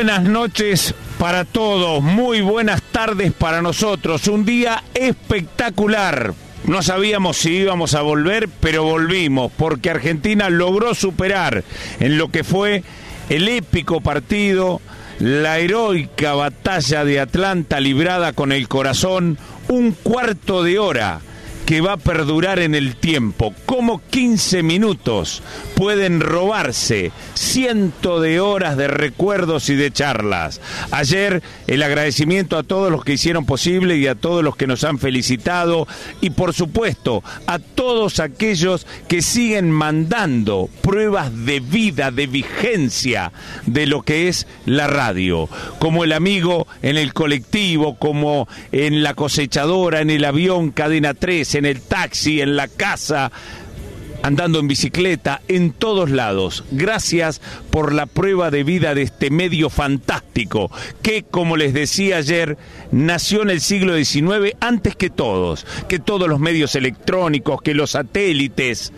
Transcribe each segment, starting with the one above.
buenas noches para todos, muy buenas tardes para nosotros. Un día espectacular. No sabíamos si íbamos a volver, pero volvimos, porque Argentina logró superar en lo que fue el épico partido, la heroica batalla de Atlanta librada con el corazón, un cuarto de hora que va a perdurar en el tiempo. Como 15 minutos pueden robarse cientos de horas de recuerdos y de charlas. Ayer el agradecimiento a todos los que hicieron posible y a todos los que nos han felicitado y por supuesto a todos aquellos que siguen mandando pruebas de vida, de vigencia de lo que es la radio, como el amigo en el colectivo, como en la cosechadora, en el avión Cadena 3, en el taxi, en la casa, andando en bicicleta, en todos lados. Gracias por la prueba de vida de este medio fantástico que, como les decía ayer, nació en el siglo XIX antes que todos los medios electrónicos, que los satélites,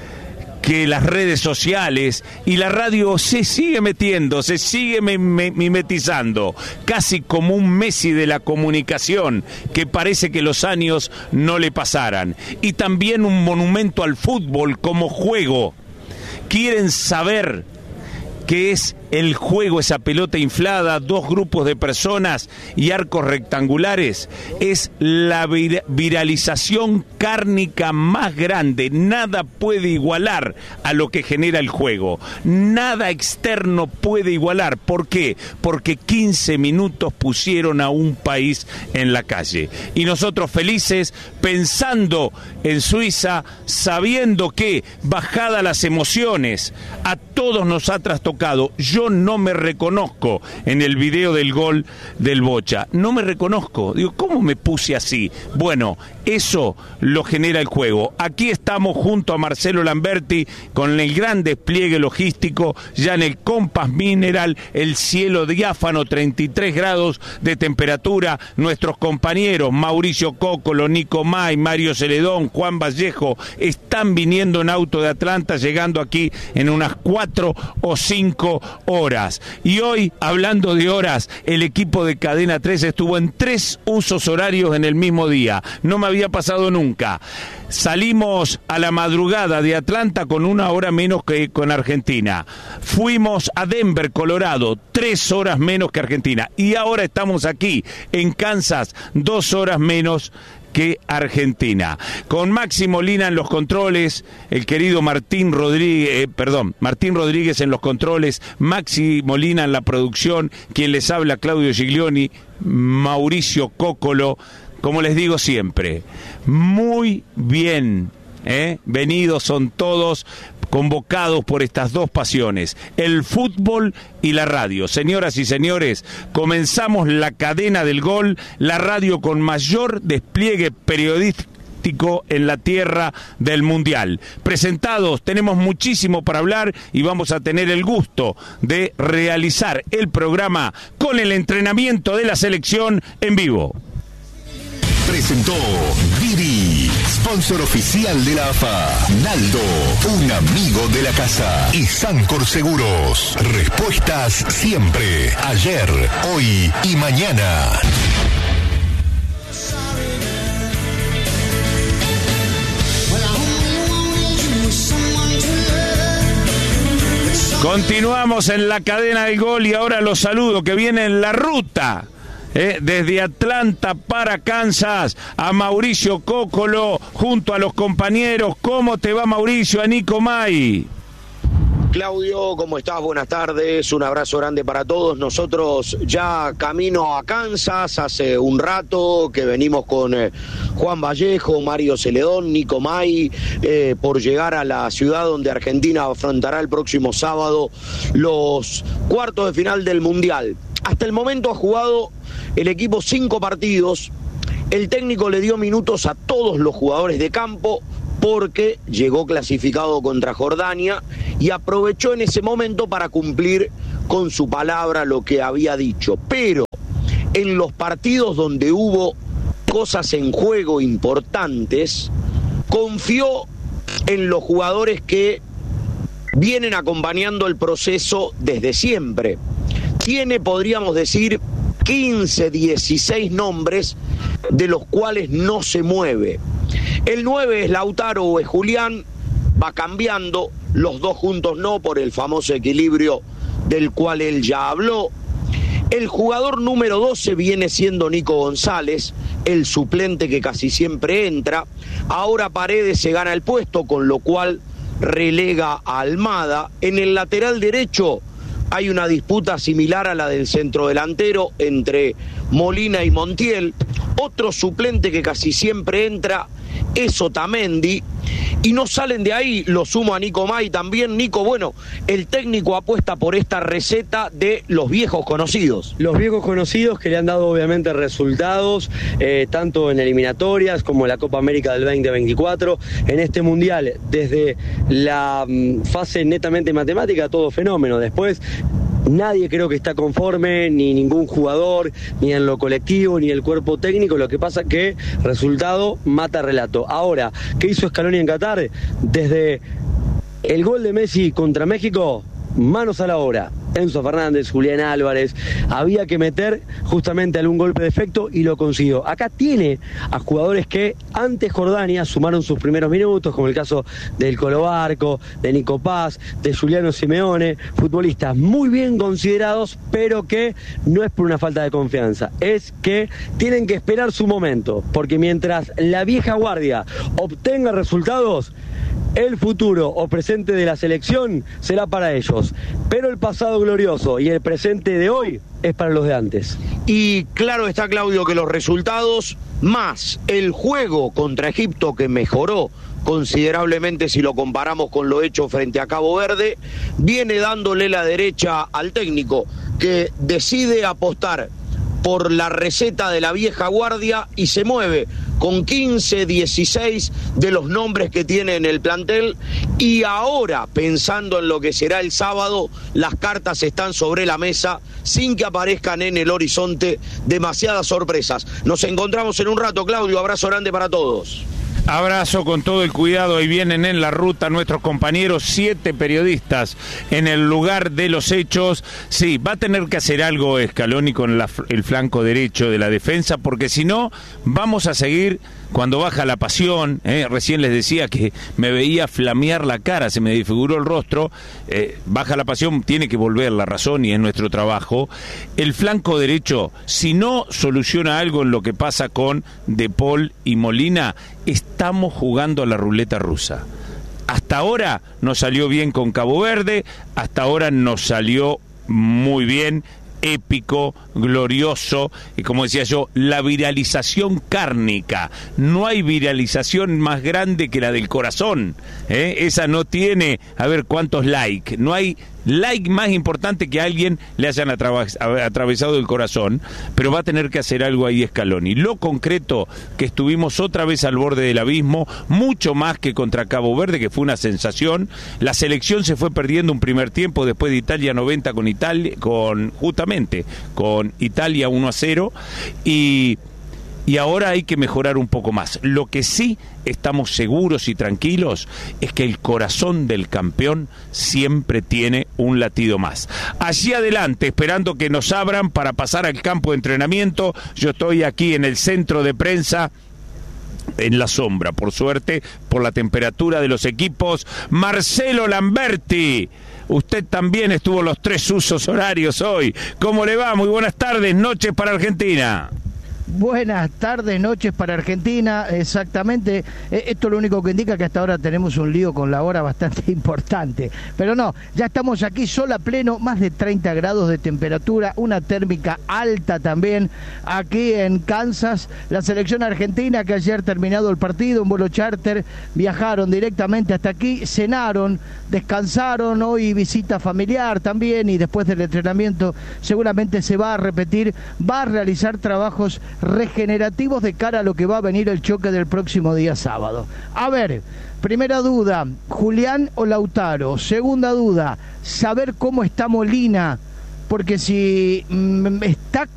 que las redes sociales, y la radio se sigue metiendo, se sigue mimetizando, casi como un Messi de la comunicación, que parece que los años no le pasaran. Y también un monumento al fútbol como juego. ¿Quieren saber qué es el juego, esa pelota inflada, dos grupos de personas y arcos rectangulares? Es la viralización cárnica más grande. Nada puede igualar a lo que genera el juego. Nada externo puede igualar. ¿Por qué? Porque 15 minutos pusieron a un país en la calle. Y nosotros felices, pensando en Suiza, sabiendo que, bajadas las emociones, a todos nos ha trastocado. Yo no me reconozco en el video del gol del Bocha. No me reconozco. Digo, ¿cómo me puse así? Bueno, eso lo genera el juego. Aquí estamos junto a Marcelo Lamberti con el gran despliegue logístico, ya en el Compass Mineral, el cielo diáfano, 33 grados de temperatura. Nuestros compañeros Mauricio Cócolo, Nico May, Mario Celedón, Juan Vallejo están viniendo en auto de Atlanta, llegando aquí en unas 4 o 5 horas. Y hoy, hablando de horas, el equipo de Cadena 3 estuvo en 3 usos horarios en el mismo día. No me había pasado nunca. Salimos a la madrugada de Atlanta con 1 hora menos que con Argentina. Fuimos a Denver, Colorado, 3 horas menos que Argentina. Y ahora estamos aquí en Kansas, 2 horas menos que Argentina. Con Maxi Molina en los controles, el querido Martín Rodríguez en los controles, Maxi Molina en la producción, quien les habla, Claudio Giglioni, Mauricio Cócolo. Como les digo siempre, muy bien, venidos son todos, convocados por estas dos pasiones, el fútbol y la radio. Señoras y señores, comenzamos la cadena del gol, la radio con mayor despliegue periodístico en la tierra del Mundial. Presentados, tenemos muchísimo para hablar y vamos a tener el gusto de realizar el programa con el entrenamiento de la selección en vivo. Presentó Didi, sponsor oficial de la AFA. Naldo, un amigo de la casa. Y Sancor Seguros, respuestas siempre, ayer, hoy y mañana. Continuamos en la cadena del gol y ahora los saludo que viene en la ruta. Desde Atlanta para Kansas, a Mauricio Cócolo junto a los compañeros. ¿Cómo te va, Mauricio? A Nico May. Claudio, ¿cómo estás? Buenas tardes, un abrazo grande para todos. Nosotros ya camino a Kansas, hace un rato que venimos con Juan Vallejo, Mario Celedón, Nico May, por llegar a la ciudad donde Argentina afrontará el próximo sábado los cuartos de final del Mundial. Hasta el momento ha jugado el equipo 5 partidos, el técnico le dio minutos a todos los jugadores de campo porque llegó clasificado contra Jordania y aprovechó en ese momento para cumplir con su palabra lo que había dicho. Pero en los partidos donde hubo cosas en juego importantes, confió en los jugadores que vienen acompañando el proceso desde siempre. tiene, podríamos decir, 15, 16 nombres de los cuales no se mueve. El 9 es Lautaro o es Julián, va cambiando, los dos juntos no, por el famoso equilibrio del cual él ya habló. El jugador número 12 viene siendo Nico González, el suplente que casi siempre entra. Ahora Paredes se gana el puesto, con lo cual relega a Almada. En el lateral derecho hay una disputa similar a la del centrodelantero entre Molina y Montiel. Otro suplente que casi siempre entra es Otamendi. Y no salen de ahí, lo sumo a Nico May también. Nico, bueno, el técnico apuesta por esta receta de los viejos conocidos. Los viejos conocidos que le han dado obviamente resultados, tanto en eliminatorias como en la Copa América del 2024. En este Mundial, desde la fase netamente matemática, todo fenómeno. Después, nadie creo que está conforme, ni ningún jugador, ni en lo colectivo, ni el cuerpo técnico. Lo que pasa es que resultado mata relato. Ahora, ¿qué hizo Scaloni en Qatar? Desde el gol de Messi contra México, manos a la obra. Enzo Fernández, Julián Álvarez, había que meter justamente algún golpe de efecto y lo consiguió. Acá tiene a jugadores que antes Jordania sumaron sus primeros minutos, como el caso del Colo Barco, de Nico Paz, de Giuliano Simeone, futbolistas muy bien considerados, pero que no es por una falta de confianza, es que tienen que esperar su momento, porque mientras la vieja guardia obtenga resultados, el futuro o presente de la selección será para ellos, pero el pasado glorioso y el presente de hoy es para los de antes. Y claro está, Claudio, que los resultados más el juego contra Egipto, que mejoró considerablemente si lo comparamos con lo hecho frente a Cabo Verde, viene dándole la derecha al técnico, que decide apostar por la receta de la vieja guardia y se mueve con 15, 16 de los nombres que tiene en el plantel. Y ahora, pensando en lo que será el sábado, las cartas están sobre la mesa sin que aparezcan en el horizonte demasiadas sorpresas. Nos encontramos en un rato, Claudio. Abrazo grande para todos. Abrazo con todo el cuidado. Ahí vienen en la ruta nuestros compañeros, 7 periodistas en el lugar de los hechos. Sí, va a tener que hacer algo Scaloni con el flanco derecho de la defensa, porque si no, vamos a seguir cuando baja la pasión. Recién les decía que me veía flamear la cara, se me desfiguró el rostro. Baja la pasión, tiene que volver la razón y es nuestro trabajo. El flanco derecho, si no soluciona algo en lo que pasa con De Paul y Molina, estamos jugando a la ruleta rusa. Hasta ahora nos salió bien con Cabo Verde, hasta ahora nos salió muy bien, épico, glorioso, y como decía yo, la viralización cárnica. No hay viralización más grande que la del corazón, esa no tiene, a ver cuántos likes, no hay like más importante que a alguien le hayan atravesado el corazón, pero va a tener que hacer algo ahí Scaloni. Lo concreto, que estuvimos otra vez al borde del abismo, mucho más que contra Cabo Verde, que fue una sensación. La selección se fue perdiendo un primer tiempo después de Italia 90 con Italia, justamente con Italia 1-0, y ahora hay que mejorar un poco más. Lo que sí estamos seguros y tranquilos es que el corazón del campeón siempre tiene un latido más. Allí adelante, esperando que nos abran para pasar al campo de entrenamiento. Yo estoy aquí en el centro de prensa, en la sombra, por suerte, por la temperatura de los equipos. Marcelo Lamberti, usted también estuvo los 3 usos horarios hoy. ¿Cómo le va? Muy buenas tardes, noches para Argentina. Buenas tardes, noches para Argentina, exactamente. Esto lo único que indica que hasta ahora tenemos un lío con la hora bastante importante. Pero no, ya estamos aquí, sol a pleno, más de 30 grados de temperatura, una térmica alta también aquí en Kansas. La selección argentina, que ayer terminado el partido, un vuelo charter, viajaron directamente hasta aquí, cenaron, descansaron, hoy visita familiar también, y después del entrenamiento seguramente se va a repetir, va a realizar trabajos regenerativos de cara a lo que va a venir el choque del próximo día sábado. A ver, primera duda, Julián o Lautaro. Segunda duda, saber cómo está Molina, porque si está como lo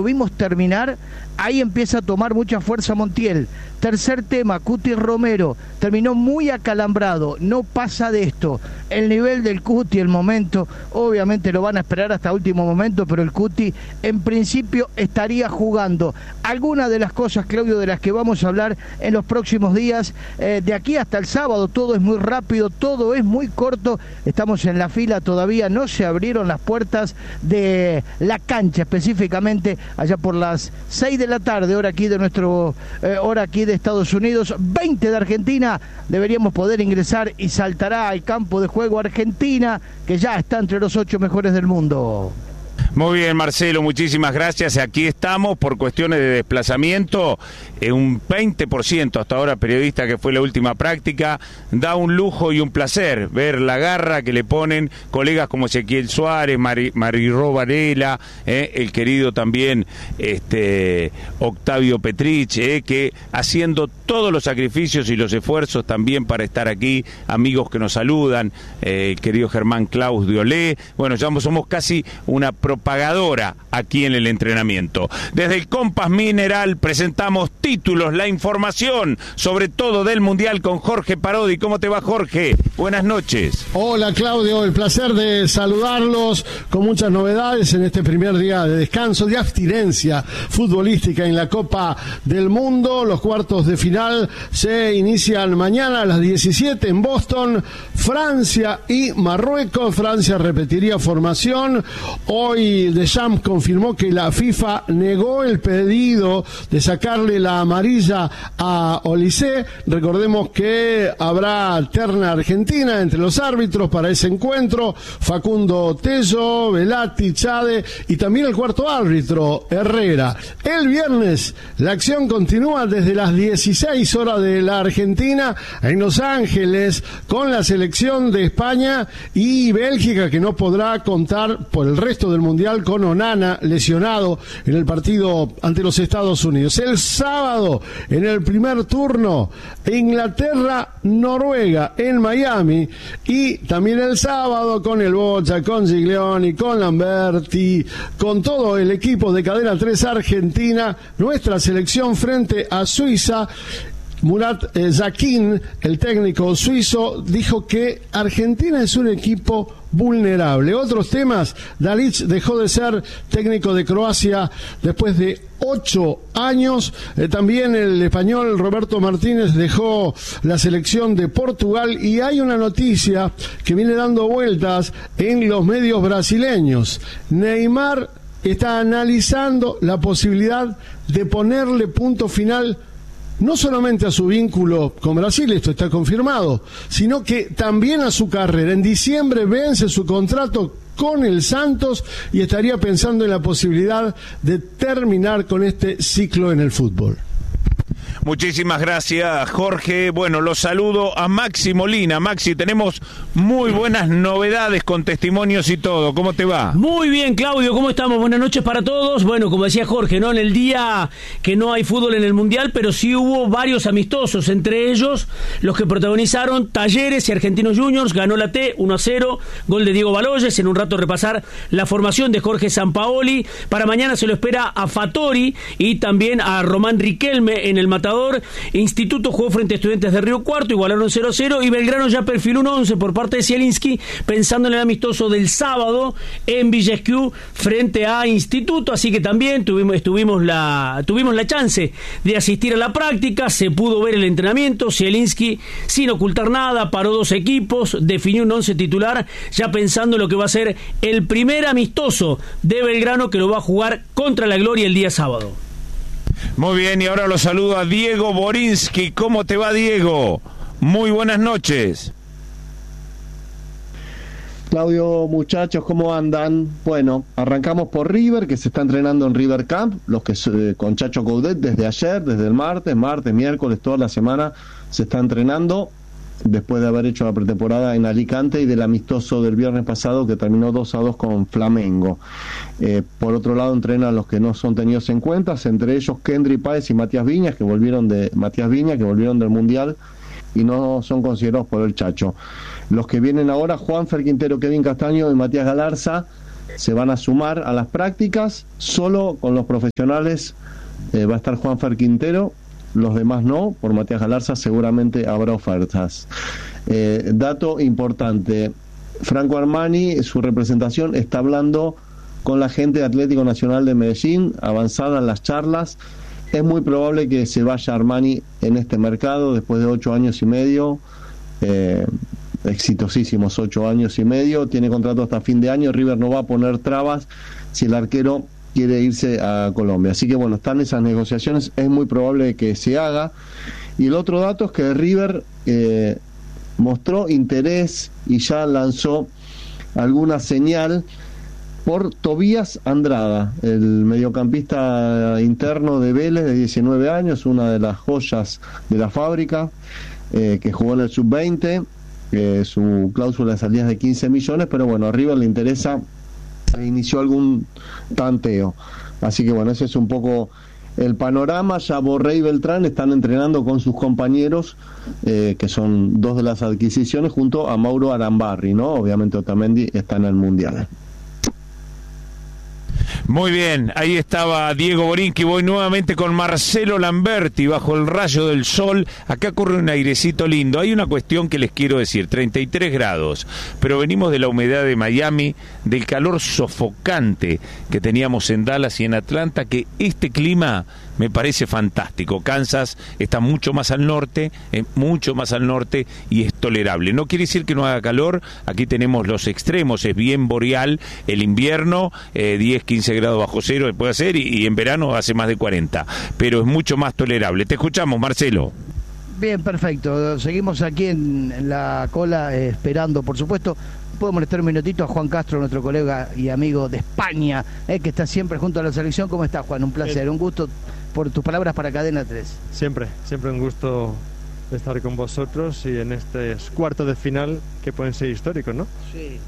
vimos terminar, ahí empieza a tomar mucha fuerza Montiel. Tercer tema, Cuti Romero, terminó muy acalambrado, no pasa de esto. El nivel del Cuti, el momento, obviamente lo van a esperar hasta último momento, pero el Cuti en principio estaría jugando. Algunas de las cosas, Claudio, de las que vamos a hablar en los próximos días, de aquí hasta el sábado, todo es muy rápido, todo es muy corto, estamos en la fila todavía, no se abrieron las puertas de la cancha específicamente, allá por las 6 de la tarde, hora aquí de hora aquí de Estados Unidos, 20 de Argentina, deberíamos poder ingresar y saltará al campo de juego Argentina, que ya está entre los 8 mejores del mundo. Muy bien, Marcelo, muchísimas gracias. Aquí estamos por cuestiones de desplazamiento. Un 20% hasta ahora periodista, que fue la última práctica. Da un lujo y un placer ver la garra que le ponen colegas como Ezequiel Suárez, Mariró Varela, el querido también Octavio Petrich, que haciendo todos los sacrificios y los esfuerzos también para estar aquí. Amigos que nos saludan, el querido Germán Claus de Olé. Bueno, ya somos casi una propagadora aquí en el entrenamiento. Desde el Compass Mineral presentamos títulos, la información sobre todo del Mundial con Jorge Parodi. ¿Cómo te va, Jorge? Buenas noches. Hola, Claudio, el placer de saludarlos con muchas novedades en este primer día de descanso, de abstinencia futbolística en la Copa del Mundo. Los cuartos de final se inician mañana a las 17 en Boston, Francia y Marruecos. Francia repetiría formación. Hoy Deschamps confirmó que la FIFA negó el pedido de sacarle la amarilla a Olise. Recordemos que habrá terna argentina entre los árbitros para ese encuentro: Facundo Tello, Velati, Chade y también el cuarto árbitro, Herrera. El viernes la acción continúa desde las 16 horas de la Argentina en Los Ángeles con la selección de España y Bélgica, que no podrá contar por el resto del Mundial con Onana lesionado en el partido ante los Estados Unidos. El sábado, en el primer turno, Inglaterra-Noruega en Miami, y también el sábado con el Bocha, con Giglioni, con Lamberti, con todo el equipo de Cadena 3 Argentina, nuestra selección frente a Suiza. Murat Yakin, el técnico suizo, dijo que Argentina es un equipo vulnerable. Otros temas: Dalic dejó de ser técnico de Croacia después de 8 años. También el español Roberto Martínez dejó la selección de Portugal, y hay una noticia que viene dando vueltas en los medios brasileños. Neymar está analizando la posibilidad de ponerle punto final no solamente a su vínculo con Brasil, esto está confirmado, sino que también a su carrera. En diciembre vence su contrato con el Santos y estaría pensando en la posibilidad de terminar con este ciclo en el fútbol. Muchísimas gracias, Jorge. Bueno, los saludo a Maxi Molina. Maxi, tenemos muy buenas novedades con testimonios y todo. ¿Cómo te va? Muy bien, Claudio, ¿cómo estamos? Buenas noches para todos. Bueno, como decía Jorge, ¿no? En el día que no hay fútbol en el Mundial, pero sí hubo varios amistosos, entre ellos los que protagonizaron Talleres y Argentinos Juniors. Ganó la T 1-0, gol de Diego Baloyes. En un rato repasar la formación de Jorge Sampaoli. Para mañana se lo espera a Fattori y también a Román Riquelme en el Matador. Instituto jugó frente a Estudiantes de Río Cuarto, igualaron 0-0, y Belgrano ya perfiló un 11 por parte de Zielinski, pensando en el amistoso del sábado en Villa Esquiú frente a Instituto. Así que también tuvimos la chance de asistir a la práctica, se pudo ver el entrenamiento. Zielinski, sin ocultar nada, paró 2 equipos, definió un 11 titular, ya pensando en lo que va a ser el primer amistoso de Belgrano, que lo va a jugar contra la Gloria el día sábado. Muy bien, y ahora lo saludo a Diego Borinsky. ¿Cómo te va, Diego? Muy buenas noches. Claudio, muchachos, ¿cómo andan? Bueno, arrancamos por River, que se está entrenando en River Camp, los que con Chacho Coudet desde ayer, desde el martes, miércoles, toda la semana se está entrenando, después de haber hecho la pretemporada en Alicante y del amistoso del viernes pasado que terminó 2-2 con Flamengo. Por otro lado, entrenan los que no son tenidos en cuenta, entre ellos Kendry Páez y Matías Viña, que volvieron del Mundial y no son considerados por el Chacho. Los que vienen ahora: Juanfer Quintero, Kevin Castaño y Matías Galarza, se van a sumar a las prácticas. Solo con los profesionales va a estar Juanfer Quintero, los demás no. Por Matías Galarza seguramente habrá ofertas. Dato importante, Franco Armani, su representación está hablando con la gente de Atlético Nacional de Medellín, avanzadas las charlas. Es muy probable que se vaya Armani en este mercado después de 8 años y medio, exitosísimos 8 años y medio, tiene contrato hasta fin de año. River no va a poner trabas si el arquero quiere irse a Colombia, así que bueno, están esas negociaciones, es muy probable que se haga. Y el otro dato es que River mostró interés y ya lanzó alguna señal por Tobías Andrada, el mediocampista interno de Vélez de 19 años, una de las joyas de la fábrica, que jugó en el sub-20, su cláusula de salida es de 15 millones, pero bueno, a River le interesa, inició algún tanteo, así que bueno, ese es un poco el panorama. Ya Borré y Beltrán están entrenando con sus compañeros, que son dos de las adquisiciones, junto a Mauro Arambarri, ¿no? Obviamente Otamendi está en el Mundial. Muy bien, ahí estaba Diego Borinqui. Voy nuevamente con Marcelo Lamberti bajo el rayo del sol. Acá corre un airecito lindo. Hay una cuestión que les quiero decir, 33 grados, pero venimos de la humedad de Miami, del calor sofocante que teníamos en Dallas y en Atlanta, que este clima me parece fantástico. Kansas está mucho más al norte y es tolerable. No quiere decir que no haga calor, aquí tenemos los extremos, es bien boreal, el invierno 10, 15 grados bajo cero puede hacer y en verano hace más de 40, pero es mucho más tolerable. Te escuchamos, Marcelo. Bien, perfecto. Seguimos aquí en la cola esperando, por supuesto. Puedo molestar un minutito a Juan Castro, nuestro colega y amigo de España, que está siempre junto a la selección. ¿Cómo estás, Juan? Un placer, un gusto por tus palabras para Cadena 3. Siempre un gusto estar con vosotros y en este cuarto de final que pueden ser históricos, ¿no? Sí.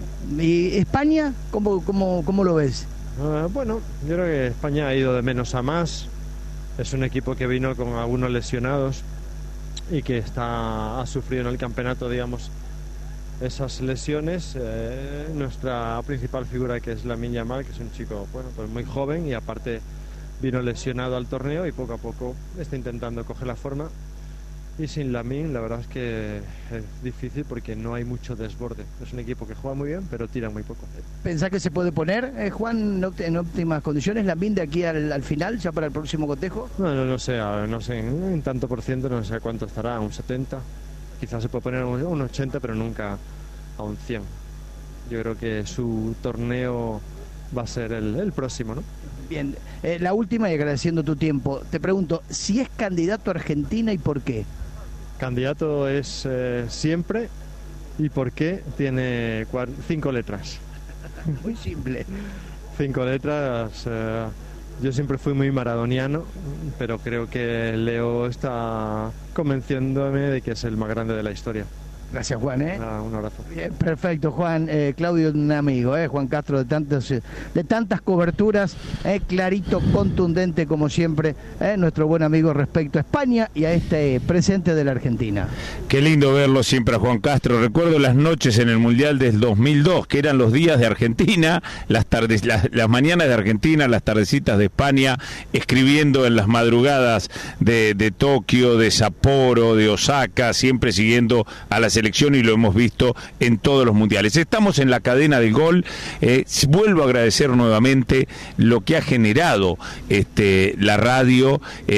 ¿Y España? ¿Cómo lo ves? Bueno, yo creo que España ha ido de menos a más. Es un equipo que vino con algunos lesionados y que ha sufrido en el campeonato, digamos, esas lesiones. Nuestra principal figura, que es Lamine Yamal, que es un chico, bueno, pues muy joven y aparte vino lesionado al torneo y poco a poco está intentando coger la forma. Y sin Lamine la verdad es que es difícil porque no hay mucho desborde. Es un equipo que juega muy bien pero tira muy poco. ¿Pensás que se puede poner, Juan, en óptimas condiciones Lamine de aquí al final, ya para el próximo cotejo? No sé, en tanto por ciento, no sé cuánto estará, un 70. Quizás se puede poner un 80 pero nunca a un 100. Yo creo que su torneo va a ser el próximo, ¿no? Bien, la última y agradeciendo tu tiempo, te pregunto, si es candidato a Argentina y por qué. Candidato es siempre, y por qué tiene 5 letras. Muy simple. 5 letras. Yo siempre fui muy maradoniano, pero creo que Leo está convenciéndome de que es el más grande de la historia. Gracias, Juan. Un abrazo. Bien, perfecto, Juan. Claudio, un amigo, Juan Castro, de tantas coberturas, clarito, contundente como siempre, nuestro buen amigo respecto a España y a este presente de la Argentina. Qué lindo verlo siempre a Juan Castro. Recuerdo las noches en el Mundial del 2002, que eran los días de Argentina, las mañanas de Argentina, las tardecitas de España, escribiendo en las madrugadas de Tokio, de Sapporo, de Osaka, siempre siguiendo a la selección, y lo hemos visto en todos los mundiales. Estamos en la cadena del gol. Vuelvo a agradecer nuevamente lo que ha generado la radio,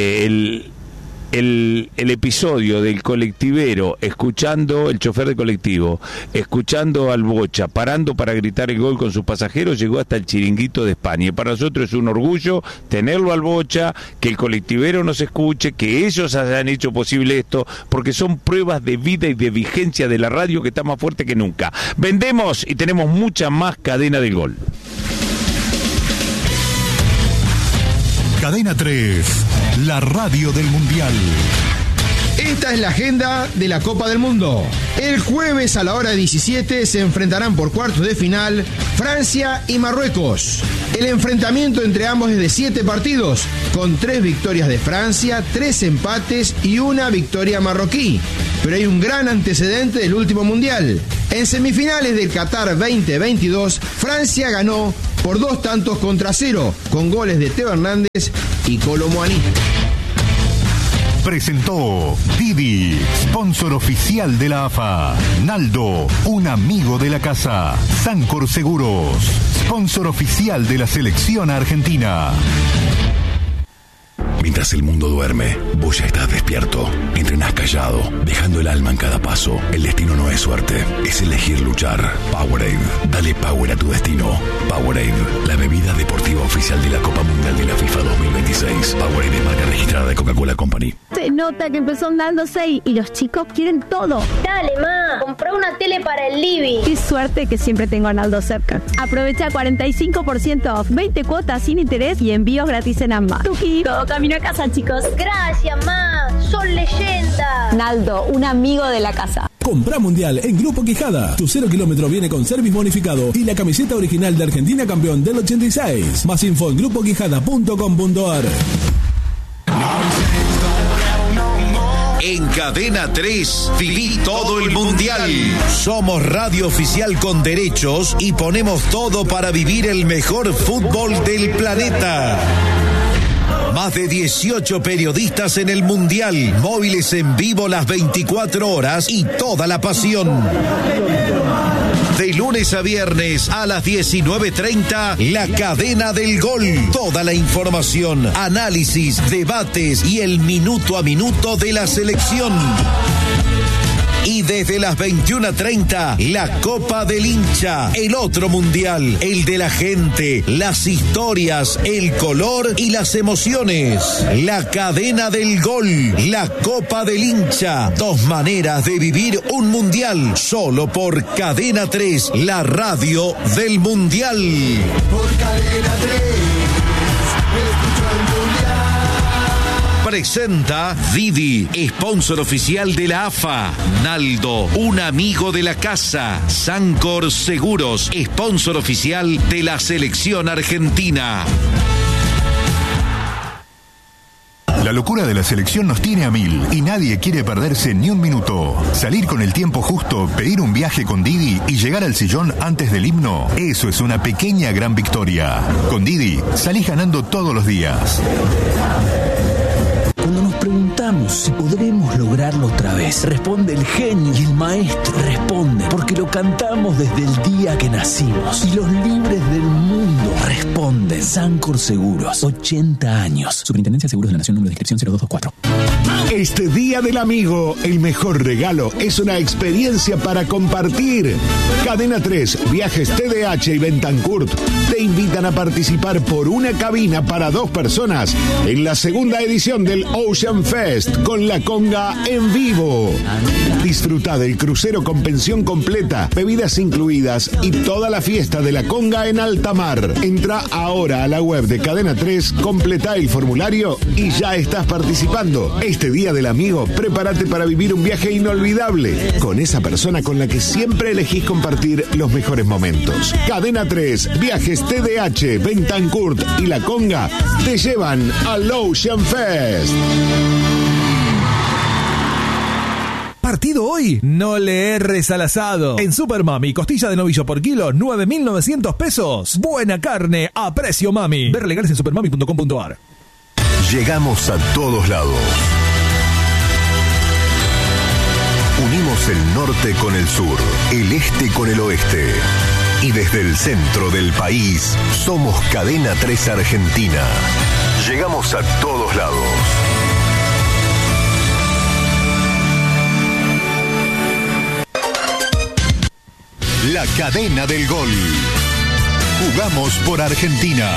el episodio del colectivero, escuchando el chofer de colectivo, escuchando al Bocha, parando para gritar el gol con sus pasajeros, llegó hasta el chiringuito de España. Y para nosotros es un orgullo tenerlo al Bocha, que el colectivero nos escuche, que ellos hayan hecho posible esto, porque son pruebas de vida y de vigencia de la radio que está más fuerte que nunca. Vendemos y tenemos mucha más cadena del gol. Cadena 3, la radio del Mundial. Esta es la agenda de la Copa del Mundo. El jueves a la hora 17 se enfrentarán por cuartos de final Francia y Marruecos. El enfrentamiento entre ambos es de 7 partidos, con 3 victorias de Francia, 3 empates y 1 victoria marroquí. Pero hay un gran antecedente del último mundial. En semifinales del Qatar 2022, Francia ganó por 2-0 con goles de Teo Hernández y Kolo Muani. Presentó Didi, sponsor oficial de la AFA. Naldo, un amigo de la casa. Sancor Seguros, sponsor oficial de la selección argentina. Mientras el mundo duerme, vos ya estás despierto. Entrenás callado, dejando el alma en cada paso. El destino no es suerte, es elegir luchar. Powerade, dale power a tu destino. Powerade, la bebida deportiva oficial de la Copa Mundial de la FIFA 2026. Powerade es marca registrada de Coca-Cola Company. Se nota que empezó andando 6 y los chicos quieren todo. Dale, ma, compró una tele para el living. Qué suerte que siempre tengo a Naldo cerca. Aprovecha 45% off, 20 cuotas sin interés y envíos gratis en ambas. Tuki, todo camino a casa, chicos. Gracias, ma, son leyendas. Naldo, un amigo de la casa. Compra Mundial en Grupo Quijada. Tu 0 kilómetro viene con service bonificado y la camiseta original de Argentina campeón del 86. Más info en grupoquijada.com.ar. En Cadena 3, viví todo el Mundial. Somos radio oficial con derechos y ponemos todo para vivir el mejor fútbol del planeta. Más de 18 periodistas en el Mundial, móviles en vivo las 24 horas y toda la pasión. De lunes a viernes a las 19:30, La Cadena del Gol. Toda la información, análisis, debates y el minuto a minuto de la selección. Y desde las 21:30, la Copa del Hincha, el otro mundial, el de la gente, las historias, el color y las emociones. La Cadena del Gol, la Copa del Hincha, 2 maneras de vivir un mundial, solo por Cadena 3, la radio del mundial. Por Cadena 3, escucho el mundial. Presenta Didi, sponsor oficial de la AFA. Naldo, un amigo de la casa. Sancor Seguros, sponsor oficial de la selección argentina. La locura de la selección nos tiene a 1000 y nadie quiere perderse ni un minuto. Salir con el tiempo justo, pedir un viaje con Didi y llegar al sillón antes del himno, eso es una pequeña gran victoria. Con Didi, salís ganando todos los días. Cuando nos preguntamos si podremos lograrlo otra vez, responde el genio y el maestro. Responde porque lo cantamos desde el día que nacimos. Y los libres del mundo responden. Sancor Seguros, 80 años. Superintendencia de Seguros de la Nación, número de inscripción 0224. Este Día del Amigo, el mejor regalo es una experiencia para compartir. Cadena 3, Viajes TDH y Bentancurt te invitan a participar por una cabina para 2 personas en la segunda edición del Ocean Fest con la conga en vivo. Disfruta del crucero con pensión completa, bebidas incluidas y toda la fiesta de la conga en alta mar. Entra ahora a la web de Cadena 3, completa el formulario y ya estás participando. Este Día del Amigo, prepárate para vivir un viaje inolvidable con esa persona con la que siempre elegís compartir los mejores momentos. Cadena 3, Viajes TDH, Bentancurt y la conga te llevan al Ocean Fest. Partido hoy, no le erres al asado. En Super Mami, costilla de novillo por kilo, 9.900 pesos. Buena carne a precio mami. Ver legales en supermami.com.ar. Llegamos a todos lados. Unimos el norte con el sur, el este con el oeste. Y desde el centro del país, somos Cadena 3 Argentina. Llegamos a todos lados. La Cadena del Gol. Jugamos por Argentina.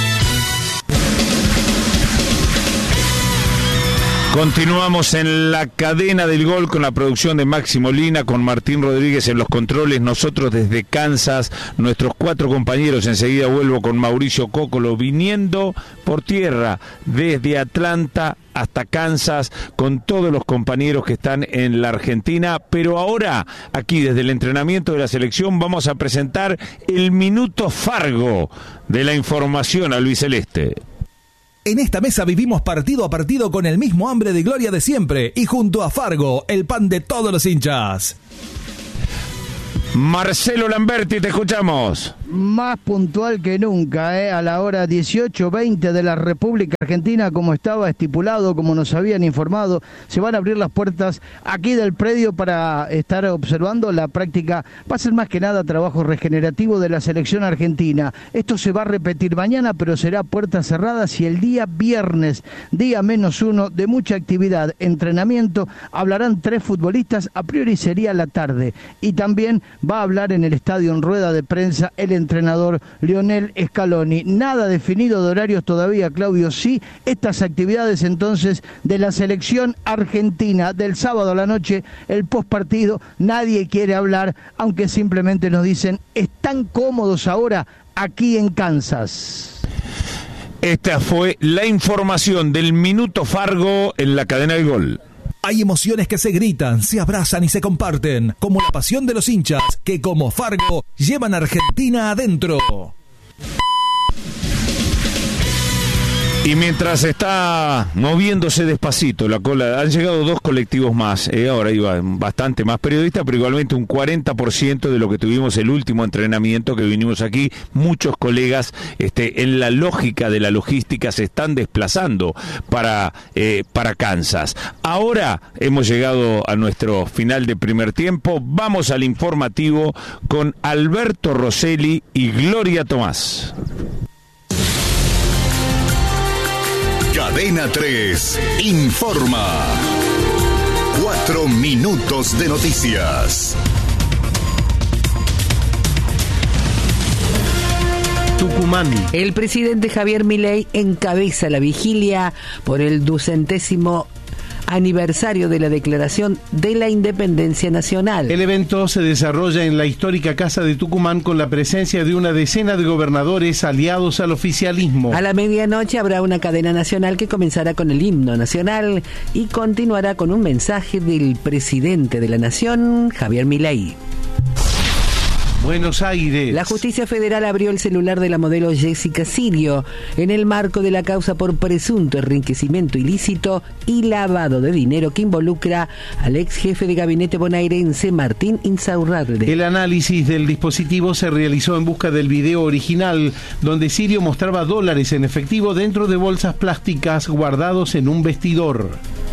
Continuamos en la Cadena del Gol con la producción de Maxi Molina, con Martín Rodríguez en los controles, nosotros desde Kansas, nuestros 4 compañeros. Enseguida vuelvo con Mauricio Cócolo, viniendo por tierra desde Atlanta hasta Kansas, con todos los compañeros que están en la Argentina. Pero ahora, aquí desde el entrenamiento de la selección, vamos a presentar el Minuto Fargo de la información albiceleste. En esta mesa vivimos partido a partido con el mismo hambre de gloria de siempre y junto a Fargo, el pan de todos los hinchas. Marcelo Lamberti, te escuchamos. Más puntual que nunca, a la hora 18:20 de la República Argentina, como estaba estipulado, como nos habían informado, se van a abrir las puertas aquí del predio para estar observando la práctica. Va a ser más que nada trabajo regenerativo de la selección argentina. Esto se va a repetir mañana, pero será puertas cerradas, y el día viernes, día -1 de mucha actividad, entrenamiento, hablarán 3 futbolistas, a priori sería la tarde, y también va a hablar en el estadio en rueda de prensa el entrenador Lionel Scaloni. Nada definido de horarios todavía, Claudio. Sí, estas actividades entonces de la selección argentina del sábado a la noche, el postpartido, nadie quiere hablar, aunque simplemente nos dicen, están cómodos ahora aquí en Kansas. Esta fue la información del Minuto Fargo en la cadena del Gol. Hay emociones que se gritan, se abrazan y se comparten, como la pasión de los hinchas, que como Fargo llevan a Argentina adentro. Y mientras está moviéndose despacito la cola, han llegado 2 colectivos más, ahora iba bastante más periodistas, pero igualmente un 40% de lo que tuvimos el último entrenamiento que vinimos aquí. Muchos colegas en la lógica de la logística se están desplazando para Kansas. Ahora hemos llegado a nuestro final de primer tiempo, vamos al informativo con Alberto Rosselli y Gloria Tomás. Cadena 3 informa. 4 minutos de noticias. Tucumán. El presidente Javier Milei encabeza la vigilia por el 200º aniversario de la Declaración de la Independencia Nacional. El evento se desarrolla en la histórica Casa de Tucumán con la presencia de una decena de gobernadores aliados al oficialismo. A la medianoche habrá una cadena nacional que comenzará con el himno nacional y continuará con un mensaje del presidente de la Nación, Javier Milei. Buenos Aires. La justicia federal abrió el celular de la modelo Jessica Sirio en el marco de la causa por presunto enriquecimiento ilícito y lavado de dinero que involucra al ex jefe de gabinete bonaerense Martín Insaurralde. El análisis del dispositivo se realizó en busca del video original, donde Sirio mostraba dólares en efectivo dentro de bolsas plásticas guardados en un vestidor.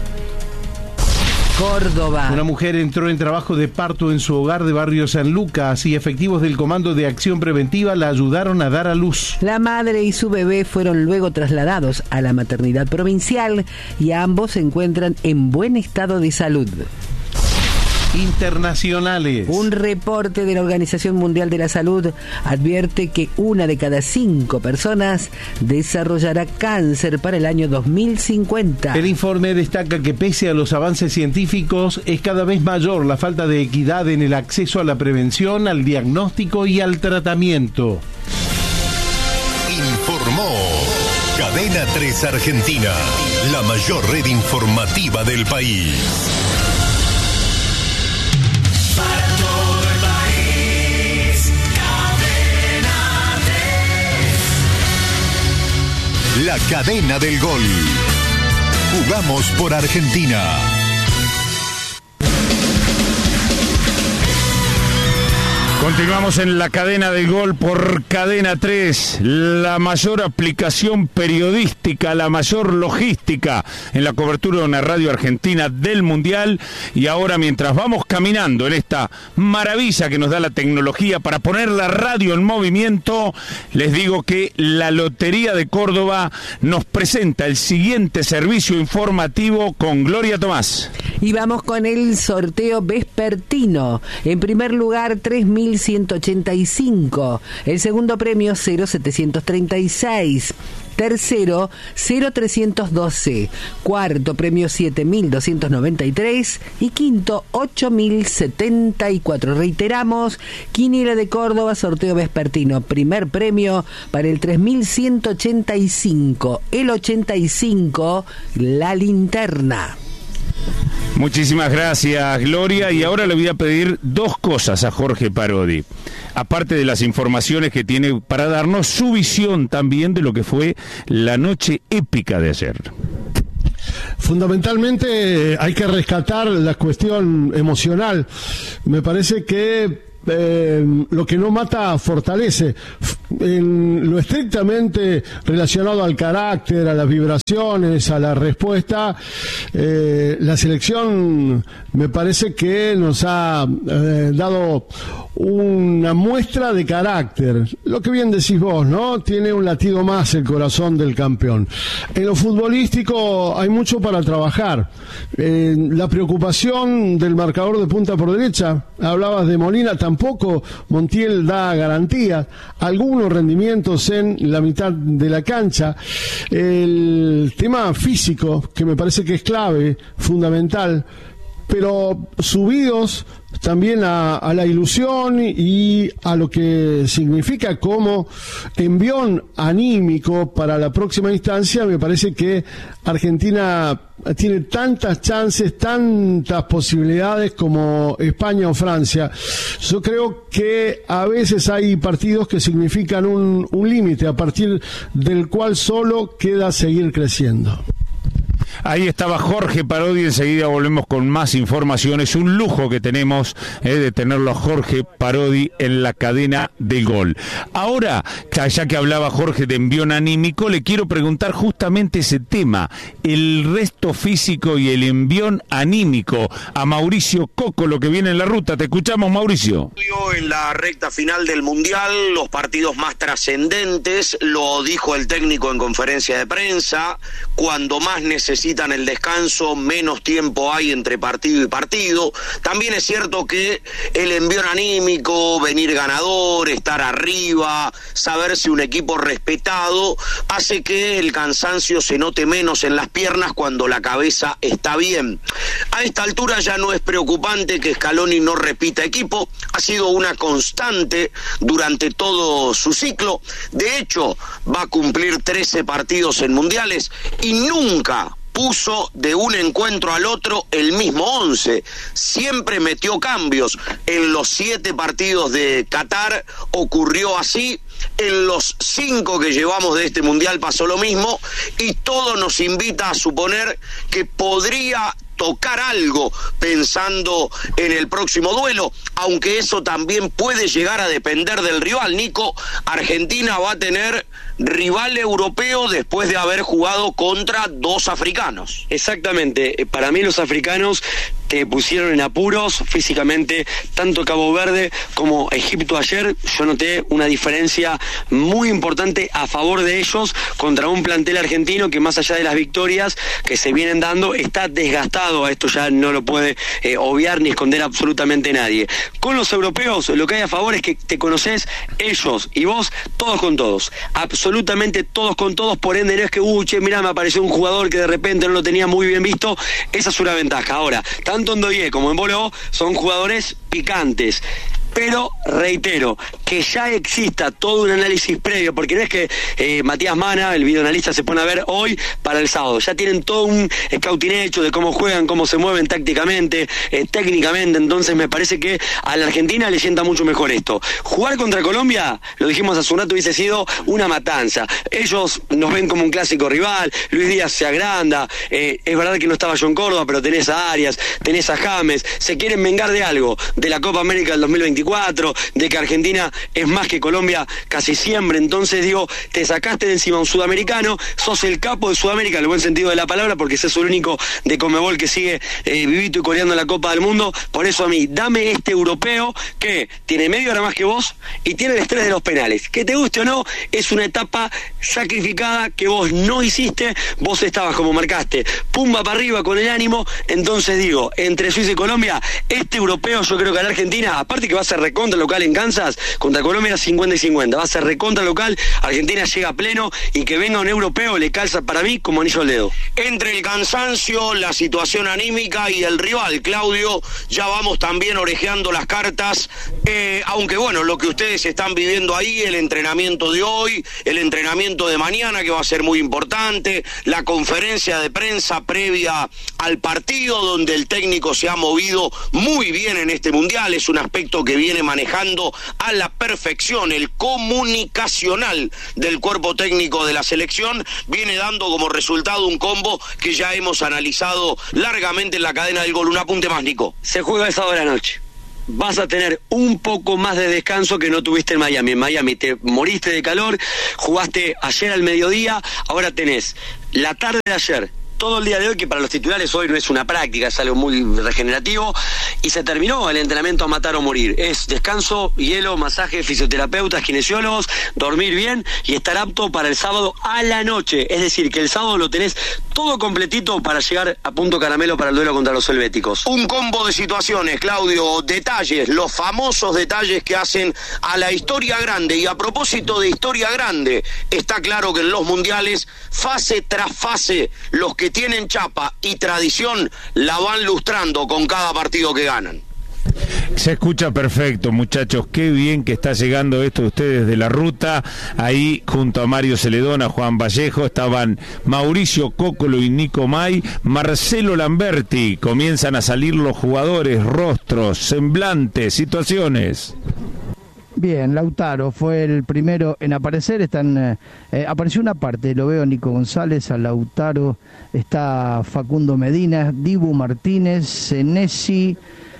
Córdoba. Una mujer entró en trabajo de parto en su hogar de barrio San Lucas y efectivos del Comando de Acción Preventiva la ayudaron a dar a luz. La madre y su bebé fueron luego trasladados a la maternidad provincial y ambos se encuentran en buen estado de salud. Internacionales. Un reporte de la Organización Mundial de la Salud advierte que 1 de cada 5 personas desarrollará cáncer para el año 2050. El informe destaca que pese a los avances científicos es cada vez mayor la falta de equidad en el acceso a la prevención, al diagnóstico y al tratamiento. Informó Cadena 3 Argentina, la mayor red informativa del país. La cadena del gol. Jugamos por Argentina. Continuamos en la cadena del gol por Cadena 3, la mayor aplicación periodística, la mayor logística en la cobertura de una radio argentina del Mundial. Y ahora, mientras vamos caminando en esta maravilla que nos da la tecnología para poner la radio en movimiento, les digo que la Lotería de Córdoba nos presenta el siguiente servicio informativo con Gloria Tomás. Y vamos con el sorteo vespertino. En primer lugar, 3.185. El segundo premio, 0.736. Tercero, 0.312. Cuarto premio, 7.293. Y quinto, 8.074. Reiteramos, Quiniela de Córdoba, sorteo vespertino. Primer premio para el 3.185. El 85, la linterna. Muchísimas gracias, Gloria. Y ahora le voy a pedir 2 cosas a Jorge Parodi. Aparte de las informaciones que tiene para darnos, su visión también de lo que fue la noche épica de ayer. Fundamentalmente hay que rescatar la cuestión emocional. Me parece que lo que no mata fortalece. En lo estrictamente relacionado al carácter, a las vibraciones, a la respuesta, la selección me parece que nos ha dado una muestra de carácter. Lo que bien decís vos, ¿no? Tiene un latido más el corazón del campeón. En lo futbolístico hay mucho para trabajar. La preocupación del marcador de punta por derecha, hablabas de Molina, tampoco Montiel da garantías. Algunos rendimientos en la mitad de la cancha. El tema físico, que me parece que es clave, fundamental, pero subidos también a la ilusión y a lo que significa como envión anímico para la próxima instancia. Me parece que Argentina tiene tantas chances, tantas posibilidades como España o Francia. Yo creo que a veces hay partidos que significan un límite a partir del cual solo queda seguir creciendo. Ahí estaba Jorge Parodi, enseguida volvemos con más información. Es un lujo que tenemos de tenerlo a Jorge Parodi en la cadena del gol. Ahora, ya que hablaba Jorge de envión anímico, le quiero preguntar justamente ese tema, el resto físico y el envión anímico, a Mauricio Coco, lo que viene en la ruta. Te escuchamos, Mauricio. En la recta final del Mundial, los partidos más trascendentes, lo dijo el técnico en conferencia de prensa, cuando más necesitan el descanso, menos tiempo hay entre partido y partido. También es cierto que el envión anímico, venir ganador, estar arriba, saberse un equipo respetado, hace que el cansancio se note menos en las piernas cuando la cabeza está bien. A esta altura ya no es preocupante que Scaloni no repita equipo, ha sido una constante durante todo su ciclo. De hecho, va a cumplir 13 partidos en mundiales y nunca puso de un encuentro al otro el mismo 11, siempre metió cambios. En los 7 partidos de Qatar ocurrió así, en los 5 que llevamos de este mundial pasó lo mismo, y todo nos invita a suponer que podría tocar algo pensando en el próximo duelo, aunque eso también puede llegar a depender del rival. Nico, Argentina va a tener rival europeo después de haber jugado contra 2 africanos. Exactamente, para mí los africanos te pusieron en apuros físicamente, tanto Cabo Verde como Egipto ayer. Yo noté una diferencia muy importante a favor de ellos contra un plantel argentino que, más allá de las victorias que se vienen dando, está desgastado. A esto ya no lo puede obviar ni esconder absolutamente nadie. Con los europeos lo que hay a favor es que te conoces ellos y vos todos con todos, absolutamente todos con todos. Por ende no es que che, mirá, me apareció un jugador que de repente no lo tenía muy bien visto. Esa es una ventaja. Ahora, tanto en Ndoye como en Bolo son jugadores picantes. Pero reitero, que ya exista todo un análisis previo, porque no es que Matías Mana, el videoanalista, se pone a ver hoy para el sábado. Ya tienen todo un scouting hecho de cómo juegan, cómo se mueven tácticamente, técnicamente. Entonces me parece que a la Argentina le sienta mucho mejor esto. Jugar contra Colombia, lo dijimos hace un rato, hubiese sido una matanza. Ellos nos ven como un clásico rival, Luis Díaz se agranda, es verdad que no estaba John Córdoba, pero tenés a Arias, tenés a James, se quieren vengar de algo, de la Copa América del 2024, de que Argentina es más que Colombia casi siempre. Entonces digo, te sacaste de encima un sudamericano, sos el capo de Sudamérica en el buen sentido de la palabra, porque sos el único de Conmebol que sigue vivito y coreando en la Copa del Mundo. Por eso a mí, dame este europeo que tiene media hora más que vos y tiene el estrés de los penales. Que te guste o no, es una etapa sacrificada que vos no hiciste, vos estabas como marcaste, pumba para arriba con el ánimo. Entonces digo, entre Suiza y Colombia, este europeo yo creo que a la Argentina, aparte que va a ser recontra local en Kansas, contra Colombia era 50 y 50, va a ser recontra local, Argentina llega a pleno, y que venga un europeo le calza para mí como anillo al dedo. Entre el cansancio, la situación anímica y el rival, Claudio, ya vamos también orejeando las cartas, aunque bueno, lo que ustedes están viviendo ahí, el entrenamiento de hoy, el entrenamiento de mañana, que va a ser muy importante, la conferencia de prensa previa al partido, donde el técnico se ha movido muy bien en este mundial, es un aspecto que viene manejando a la perfección, el comunicacional del cuerpo técnico de la selección, viene dando como resultado un combo que ya hemos analizado largamente en la cadena del gol. Un apunte más, Nico. Se juega el sábado de la noche. vas a tener un poco más de descanso que no tuviste en Miami. En Miami te moriste de calor, jugaste ayer al mediodía, ahora tenés la tarde de ayer, todo el día de hoy, que para los titulares hoy no es una práctica, es algo muy regenerativo, y se terminó el entrenamiento a matar o morir. Es descanso, hielo, masaje, fisioterapeutas, kinesiólogos, dormir bien y estar apto para el sábado a la noche. Es decir, que el sábado lo tenés todo completito para llegar a punto caramelo para el duelo contra los helvéticos. Un combo de situaciones, Claudio, detalles, los famosos detalles que hacen a la historia grande. Y a propósito de historia grande, está claro que en los mundiales, fase tras fase, los que tienen chapa y tradición la van lustrando con cada partido que ganan. Se escucha perfecto, muchachos. Qué bien que está llegando esto de ustedes de la ruta. Ahí junto a Mario Celedona, Juan Vallejo, estaban Mauricio Cócolo y Nico May, Marcelo Lamberti. Comienzan a salir los jugadores, rostros, semblantes, situaciones. Bien, Lautaro fue el primero en aparecer. Apareció una parte, lo veo Nico González, a Lautaro está Facundo Medina, Dibu Martínez, Senesi.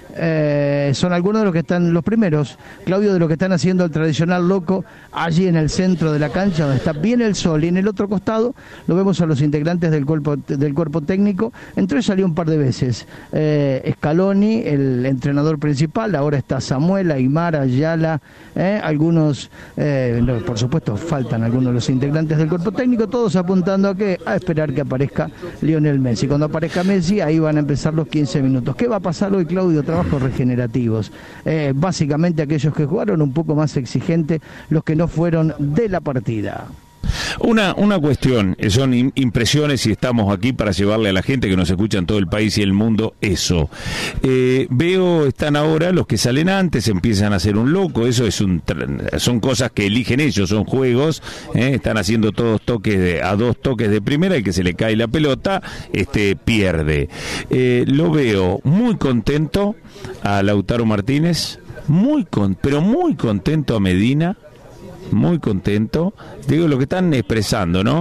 Son algunos de los que están los primeros, Claudio, de los que están haciendo el tradicional loco allí en el centro de la cancha donde está bien el sol, y en el otro costado lo vemos a los integrantes del cuerpo técnico. Entró y salió un par de veces Scaloni, el entrenador principal, ahora está Samuel, Aymar, Ayala, algunos, por supuesto faltan algunos de los integrantes del cuerpo técnico, todos apuntando a esperar que aparezca Lionel Messi. Cuando aparezca Messi, ahí van a empezar los 15 minutos. ¿Qué va a pasar hoy, Claudio? Trabajos regenerativos, básicamente aquellos que jugaron, un poco más exigente los que no fueron de la partida. Una cuestión, son impresiones y estamos aquí para llevarle a la gente que nos escucha en todo el país y el mundo eso. Veo, están ahora los que salen antes, empiezan a hacer un loco, eso son cosas que eligen ellos, son juegos, están haciendo todos toques a 2 toques de primera, el que se le cae la pelota, pierde. Lo veo muy contento a Lautaro Martínez, pero muy contento a Medina, muy contento, digo lo que están expresando, ¿no?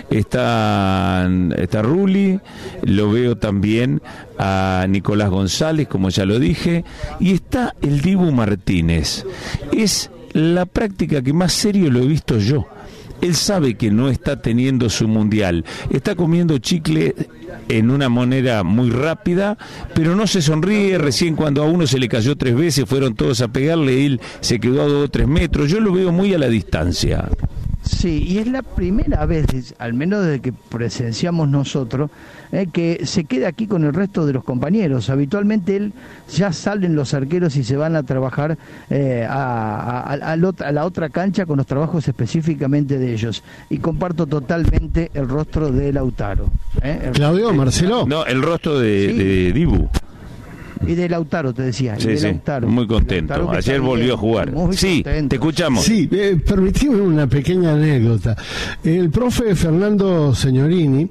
Está Rulli, lo veo también a Nicolás González, como ya lo dije, y está el Dibu Martínez. Es la práctica que más serio lo he visto yo. Él sabe que no está teniendo su mundial, está comiendo chicle en una manera muy rápida, pero no se sonríe. Recién cuando a uno se le cayó 3 veces, fueron todos a pegarle, él se quedó a 2 o 3 metros, yo lo veo muy a la distancia. Sí, y es la primera vez, al menos desde que presenciamos nosotros, que se queda aquí con el resto de los compañeros. Habitualmente él ya salen los arqueros y se van a trabajar a la otra cancha con los trabajos específicamente de ellos. Y comparto totalmente el rostro de Lautaro. Claudio, Marcelo. No, el rostro de Dibu. Y de Lautaro, te decía. Sí, Lautaro. Muy contento. Lautaro, ayer volvió a jugar. Sí, contento. Te escuchamos. Sí, permitime una pequeña anécdota. El profe Fernando Signorini,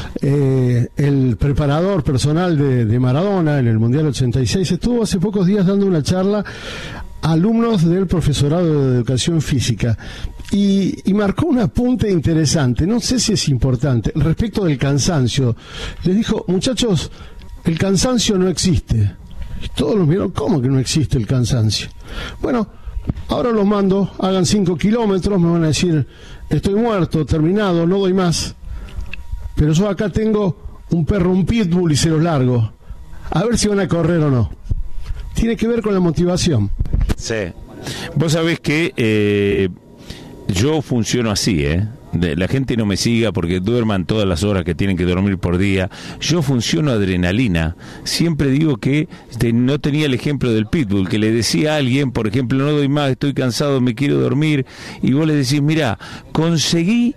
el preparador personal de Maradona en el Mundial 86, estuvo hace pocos días dando una charla a alumnos del profesorado de Educación Física. Y marcó un apunte interesante, no sé si es importante, respecto del cansancio. Les dijo, muchachos, el cansancio no existe. Y todos los miraron, ¿cómo que no existe el cansancio? Bueno, ahora los mando, hagan 5 kilómetros, me van a decir, estoy muerto, terminado, no doy más. Pero yo acá tengo un perro, un pitbull, y se los largo. A ver si van a correr o no. Tiene que ver con la motivación. Sí. Vos sabés que yo funciono así, la gente no me siga porque duerman todas las horas que tienen que dormir por día. Yo funciono adrenalina. Siempre digo que no tenía el ejemplo del pitbull, que le decía a alguien, por ejemplo, no doy más, estoy cansado, me quiero dormir, y vos le decís, mirá, conseguí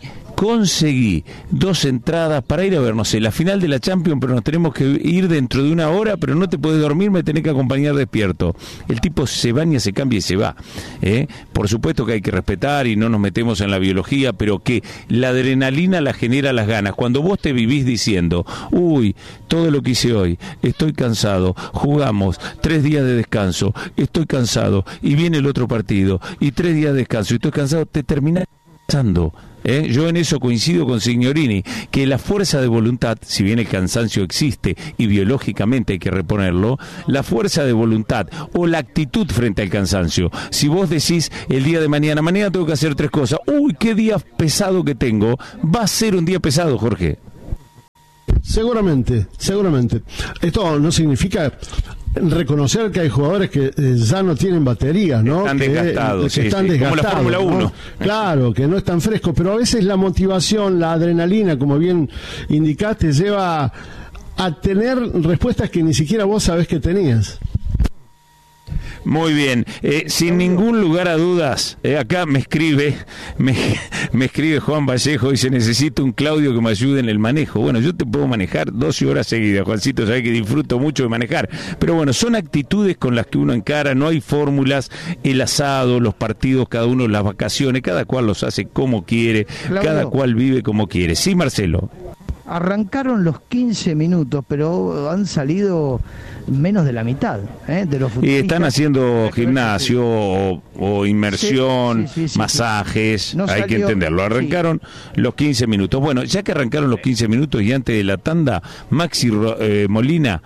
2 entradas para ir a ver, no sé, la final de la Champions, pero nos tenemos que ir dentro de 1 hora, pero no te podés dormir, me tenés que acompañar despierto. El tipo se baña, se cambia y se va. Por supuesto que hay que respetar y no nos metemos en la biología, pero que la adrenalina la genera las ganas. Cuando vos te vivís diciendo, uy, todo lo que hice hoy, estoy cansado, jugamos 3 días de descanso, estoy cansado, y viene el otro partido, y 3 días de descanso, y estoy cansado, te terminás Yo en eso coincido con Signorini, que la fuerza de voluntad, si bien el cansancio existe y biológicamente hay que reponerlo, la fuerza de voluntad o la actitud frente al cansancio, si vos decís el día de mañana tengo que hacer 3 cosas, uy, qué día pesado que tengo, va a ser un día pesado, Jorge. Seguramente. Esto no significa reconocer que hay jugadores que ya no tienen batería, ¿no? Están desgastados, están desgastados, como la Fórmula 1. ¿no? Claro, que no están frescos, pero a veces la motivación, la adrenalina, como bien indicaste, lleva a tener respuestas que ni siquiera vos sabés que tenías. Muy bien, sin ningún lugar a dudas, acá me escribe Juan Vallejo, dice, necesito un Claudio que me ayude en el manejo. Bueno, yo te puedo manejar 12 horas seguidas, Juancito, sabes que disfruto mucho de manejar, pero bueno, son actitudes con las que uno encara, no hay fórmulas, el asado, los partidos, cada uno, las vacaciones, cada cual los hace como quiere, Claudio, cada cual vive como quiere. Sí, Marcelo. Arrancaron los 15 minutos, pero han salido menos de la mitad de los futbolistas. Y están haciendo gimnasio o inmersión, sí, masajes, no hay que entenderlo. Arrancaron los 15 minutos. Bueno, ya que arrancaron los 15 minutos y antes de la tanda, Maxi Molina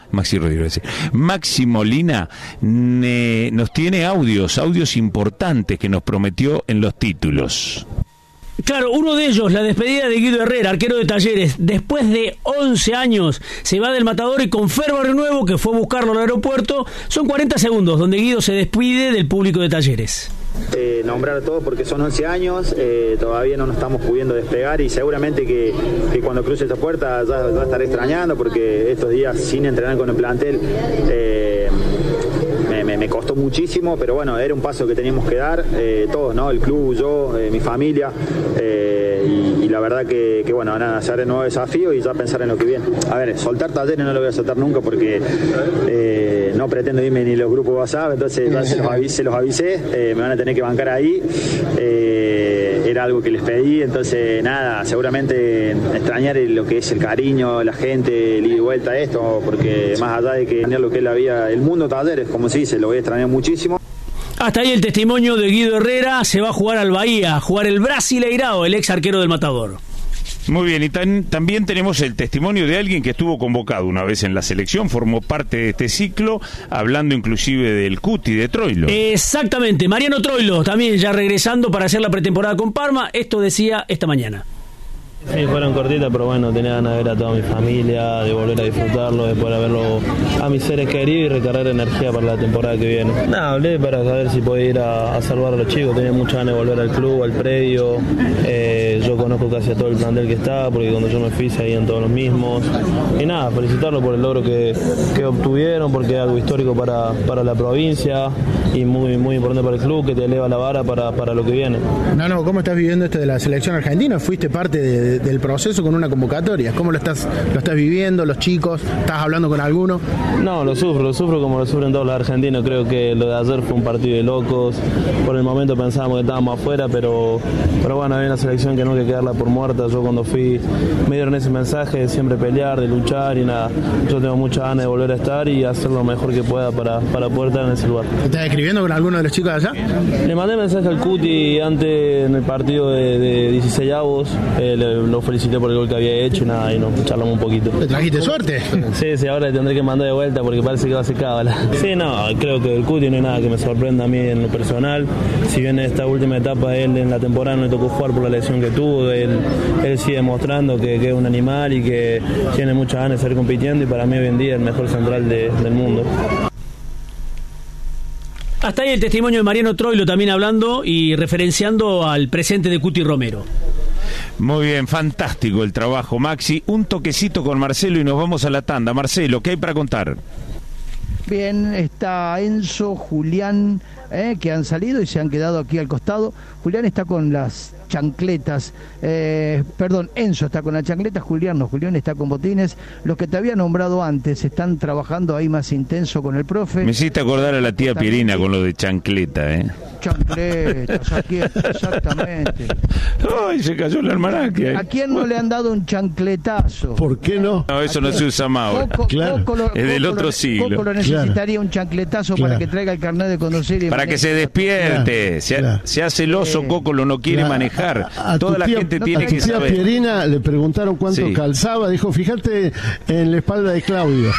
nos tiene audios importantes que nos prometió en los títulos. Claro, uno de ellos, la despedida de Guido Herrera, arquero de Talleres. Después de 11 años se va del Matador y con Ferro Renuevo, que fue a buscarlo al aeropuerto. Son 40 segundos donde Guido se despide del público de Talleres. Nombrar todo porque son 11 años, todavía no nos estamos pudiendo despegar y seguramente que cuando cruce esta puerta ya estaré extrañando porque estos días sin entrenar con el plantel me costó muchísimo, pero bueno, era un paso que teníamos que dar, todos, ¿no? El club, yo, mi familia, y la verdad que bueno, van a hacer el nuevo desafío y ya pensar en lo que viene. A ver, soltar Talleres no lo voy a soltar nunca porque no pretendo irme ni los grupos WhatsApp, entonces ya se los avisé, me van a tener que bancar ahí, era algo que les pedí, entonces nada, seguramente extrañar lo que es el cariño, la gente, el ida y vuelta a esto, porque más allá de que extrañar lo que es la vida, el mundo Talleres, como se dice, lo voy a extrañar muchísimo. Hasta ahí el testimonio de Guido Herrera. Se va a jugar al Bahía, a jugar el Brasileirao, el ex arquero del Matador. Muy bien, y también tenemos el testimonio de alguien que estuvo convocado una vez en la selección, formó parte de este ciclo, hablando inclusive del Cuti, de Troilo. Exactamente, Mariano Troilo, también ya regresando para hacer la pretemporada con Parma. Esto decía esta mañana. Sí, fueron cortitas, pero bueno, tenía ganas de ver a toda mi familia, de volver a disfrutarlo, de poder verlo a mis seres queridos y recargar energía para la temporada que viene. Nada, hablé para saber si podía ir a salvar a los chicos, tenía muchas ganas de volver al club, al predio. Yo conozco casi a todo el plantel que está, porque cuando yo me fui seguían todos los mismos. Y nada, felicitarlo por el logro que obtuvieron, porque es algo histórico para la provincia y muy, muy importante para el club, que te eleva la vara para lo que viene. No, ¿cómo estás viviendo esto de la selección argentina? Fuiste parte del proceso con una convocatoria. ¿Cómo lo estás viviendo, los chicos? ¿Estás hablando con alguno? No, lo sufro como lo sufren todos los argentinos. Creo que lo de ayer fue un partido de locos. Por el momento pensábamos que estábamos afuera, pero bueno, había una selección que no hay que quedarla por muerta. Yo cuando fui me dieron ese mensaje de siempre pelear, de luchar y nada. Yo tengo muchas ganas de volver a estar y hacer lo mejor que pueda para poder estar en ese lugar. ¿Estás escribiendo con alguno de los chicos de allá? Le mandé mensaje al Cuti antes en el partido de 16avos. Lo felicité por el gol que había hecho y nos charlamos un poquito. ¿Te trajiste suerte? Sí, ahora le tendré que mandar de vuelta porque parece que va a ser cábala. Sí, no, creo que el Cuti no hay nada que me sorprenda a mí en lo personal. Si bien en esta última etapa él en la temporada no le tocó jugar por la lesión que tuvo, él sigue demostrando que es un animal y que tiene muchas ganas de seguir compitiendo y para mí hoy en día es el mejor central del mundo. Hasta ahí el testimonio de Mariano Troilo también hablando y referenciando al presente de Cuti Romero. Muy bien, fantástico el trabajo, Maxi. Un toquecito con Marcelo y nos vamos a la tanda. Marcelo, ¿qué hay para contar? Bien, está Enzo, Julián, que han salido y se han quedado aquí al costado. Julián está con las chancletas, Enzo está con las chancletas, Julián está con botines. Los que te había nombrado antes están trabajando ahí más intenso con el profe. Me hiciste acordar a la tía Pirina con lo de chancleta, Chancletas, exactamente. Ay, se cayó el almanaque. ¿A quién no le han dado un chancletazo? ¿Por qué no? No, eso no se usa más ahora. Claro. Es del otro siglo. Coco lo necesitaría un chancletazo para que traiga el carnet de conducir. Para que se despierte. Claro. Se hace el oso, Coco lo no quiere manejar. festejar. A Toda tu la tía, gente tiene que tía saber. Pierina le preguntaron cuánto Sí. calzaba, dijo, fíjate en la espalda de Claudio.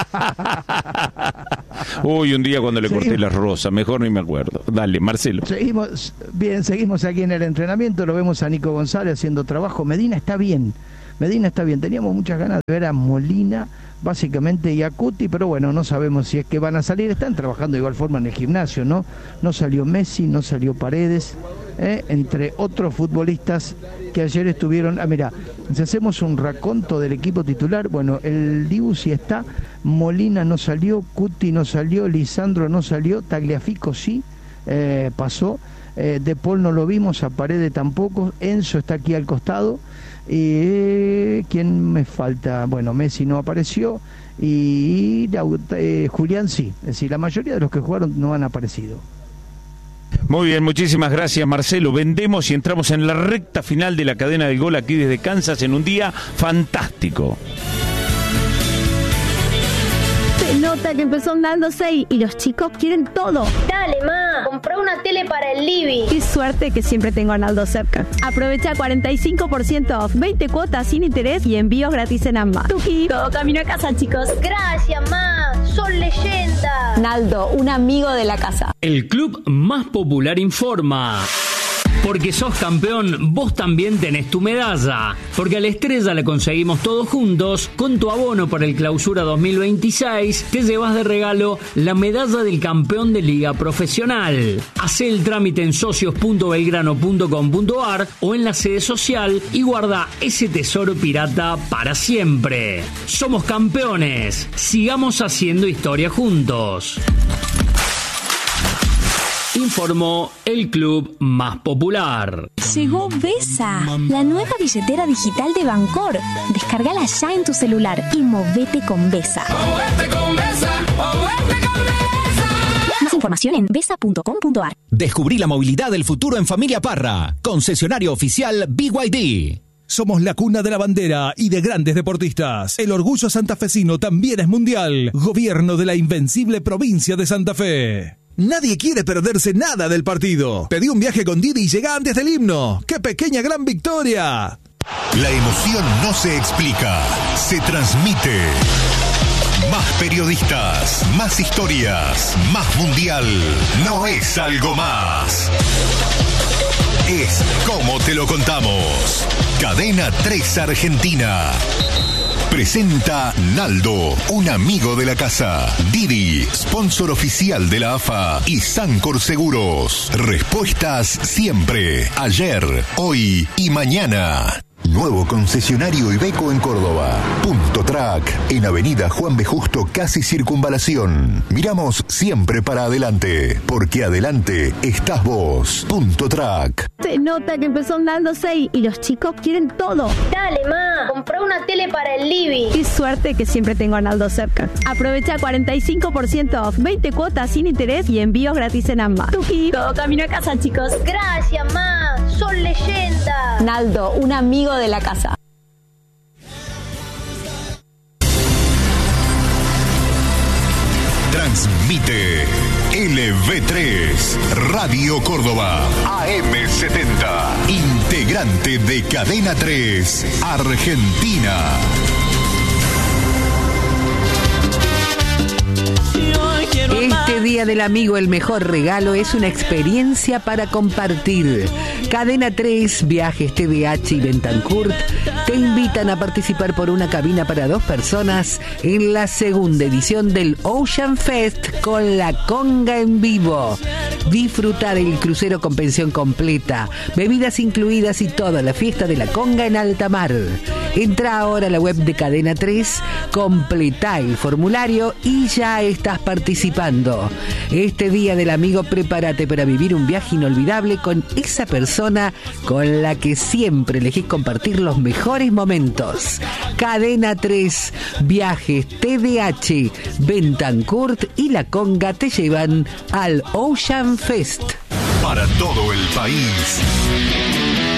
Uy, un día cuando le corté la rosa, mejor ni me acuerdo. Dale, Marcelo. Seguimos bien, seguimos aquí en el entrenamiento, lo vemos a Nico González haciendo trabajo. Medina está bien, teníamos muchas ganas de ver a Molina, básicamente, y a Cuti, pero bueno, no sabemos si es que van a salir. Están trabajando de igual forma en el gimnasio, ¿no? No salió Messi, no salió Paredes, entre otros futbolistas que ayer estuvieron. Mira, si hacemos un raconto del equipo titular, bueno, el Dibu sí está, Molina no salió, Cuti no salió, Lisandro no salió, Tagliafico sí pasó, De Paul no lo vimos, a Paredes tampoco, Enzo está aquí al costado. Y ¿quién me falta? Bueno, Messi no apareció y Julián sí. Es decir, la mayoría de los que jugaron no han aparecido. Muy bien, muchísimas gracias, Marcelo. Vendemos y entramos en la recta final de la cadena del gol aquí desde Kansas en un día fantástico. Se nota que empezó andando 6 y los chicos quieren todo. Dale, ma, comprá una tele para el living. Qué suerte que siempre tengo a Naldo cerca. Aprovecha 45% off, 20 cuotas sin interés y envíos gratis en ambas. Tuki, todo camino a casa, chicos. Gracias, ma, son leyendas. Naldo, un amigo de la casa. El club más popular informa. Porque sos campeón, vos también tenés tu medalla. Porque a la estrella la conseguimos todos juntos. Con tu abono para el Clausura 2026, te llevas de regalo la medalla del campeón de Liga Profesional. Hacé el trámite en socios.belgrano.com.ar o en la sede social y guarda ese tesoro pirata para siempre. Somos campeones. Sigamos haciendo historia juntos. Informó el club más popular. Llegó Besa, la nueva billetera digital de Bancor. Descárgala ya en tu celular y movete con Besa. Más información en besa.com.ar. Descubrí la movilidad del futuro en Familia Parra, concesionario oficial BYD. Somos la cuna de la bandera y de grandes deportistas. El orgullo santafesino también es mundial. Gobierno de la invencible provincia de Santa Fe. Nadie quiere perderse nada del partido. Pedí un viaje con Didi y llega antes del himno. ¡Qué pequeña gran victoria! La emoción no se explica, se transmite. Más periodistas, más historias, más mundial. No es algo más. Es como te lo contamos. Cadena 3 Argentina. Presenta Naldo, un amigo de la casa. Didi, sponsor oficial de la AFA. Y Sancor Seguros. Respuestas siempre. Ayer, hoy y mañana. Nuevo concesionario Iveco en Córdoba. Punto Track, en Avenida Juan B. Justo, casi Circunvalación. Miramos siempre para adelante, porque adelante estás vos. Punto Track. Se nota que empezó andando 6 y los chicos quieren todo. Dale, ma, comprá una tele para el living. Qué suerte que siempre tengo a Naldo cerca. Aprovecha 45% off, 20 cuotas sin interés y envíos gratis en ambas. Tuki, todo camino a casa, chicos. Gracias, ma, son leyendas. Naldo, un amigo de la casa. Transmite LV3 Radio Córdoba AM70, integrante de Cadena 3 Argentina. Este Día del Amigo, el mejor regalo es una experiencia para compartir. Cadena 3, Viajes TDH y Bentancurt te invitan a participar por una cabina para 2 personas en la segunda edición del Ocean Fest con la conga en vivo. Disfruta del crucero con pensión completa, bebidas incluidas y toda la fiesta de la conga en alta mar. Entra ahora a la web de Cadena 3, completa el formulario y ya estás participando. Este Día del Amigo, prepárate para vivir un viaje inolvidable con esa persona con la que siempre elegís compartir los mejores momentos. Cadena 3, Viajes TDH, Bentancurt y La Conga te llevan al Ocean Fest. Para todo el país,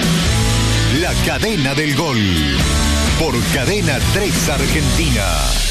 la cadena del gol. Por Cadena 3 Argentina.